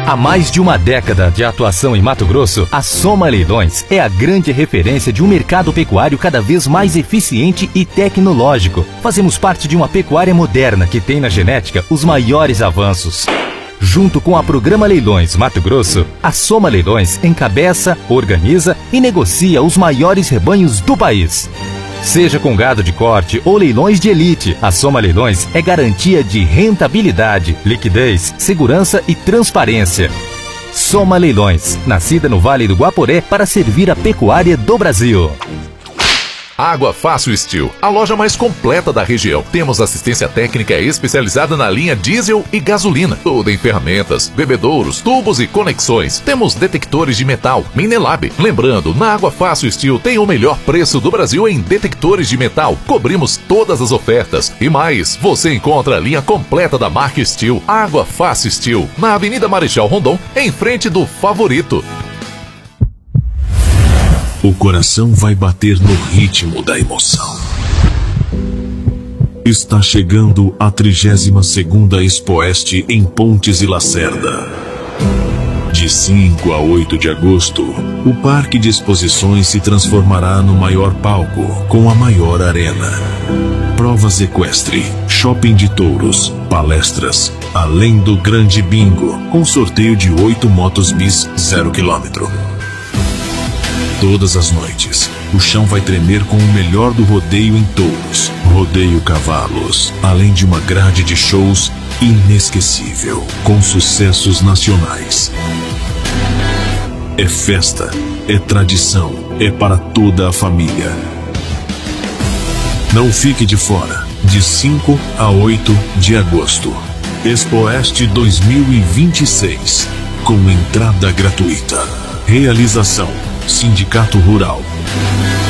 Há mais de uma década de atuação em Mato Grosso, a Soma Leilões é a grande referência de um mercado pecuário cada vez mais eficiente e tecnológico. Fazemos parte de uma pecuária moderna que tem na genética os maiores avanços. Junto com a Programa Leilões Mato Grosso, a Soma Leilões encabeça, organiza e negocia os maiores rebanhos do país. Seja com gado de corte ou leilões de elite, a Soma Leilões é garantia de rentabilidade, liquidez, segurança e transparência. Soma Leilões, nascida no Vale do Guaporé para servir a pecuária do Brasil. Água Fácil Steel, a loja mais completa da região. Temos assistência técnica especializada na linha diesel e gasolina. Tudo em ferramentas, bebedouros, tubos e conexões. Temos detectores de metal, Minelab. Lembrando, na Água Fácil Steel tem o melhor preço do Brasil em detectores de metal. Cobrimos todas as ofertas. E mais, você encontra a linha completa da marca Steel. Água Fácil Steel, na Avenida Marechal Rondon, em frente do Favorito. O coração vai bater no ritmo da emoção. Está chegando a 32ª Expoeste em Pontes e Lacerda. De 5 a 8 de agosto, o Parque de Exposições se transformará no maior palco, com a maior arena. Provas equestre, shopping de touros, palestras, além do grande bingo, com sorteio de 8 motos bis 0 km. Todas as noites, o chão vai tremer com o melhor do rodeio em touros, rodeio cavalos, além de uma grade de shows inesquecível, com sucessos nacionais. É festa, é tradição, é para toda a família. Não fique de fora, de 5 a 8 de agosto. Expoeste 2026, com entrada gratuita. Realização: Sindicato Rural.